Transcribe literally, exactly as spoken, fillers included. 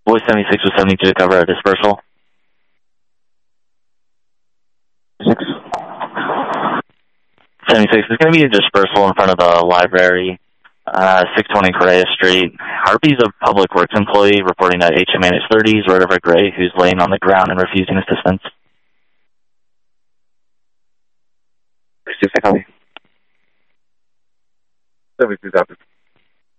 Boy seventy-six with seventy-two to cover a dispersal. Six. seventy-six is going to be a dispersal in front of the library, uh, six twenty Correa Street. Harpy's a public works employee reporting that H M N thirties, right over Gray, who's laying on the ground and refusing assistance. Six, copy. seventy-two, copy.